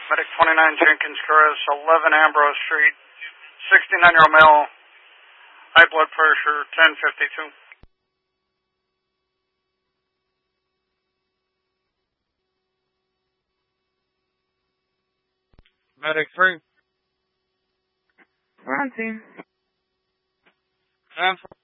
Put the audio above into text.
Medic 29 Jenkins Chorus, 11 Ambrose Street, 69-year-old male, high blood pressure, 1052. Medic 3. We're on scene. 10-4.